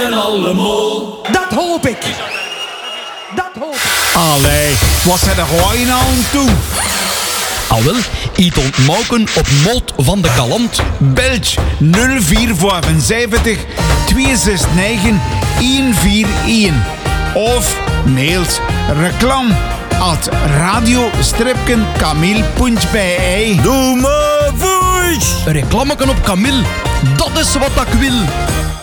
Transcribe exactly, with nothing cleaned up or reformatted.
En alle mol. Dat hoop ik. Dat hoop ik. Allee, wat zijn er gooien nou aan toe? Al wel, iets ontmoken op Molt van de Kalant. Belg nul vier zeven vijf twee zes negen een vier een. Of mails reclam at radio-kamil punt b e. Doe maar voice! Reclameken op Camille, dat is wat ik wil.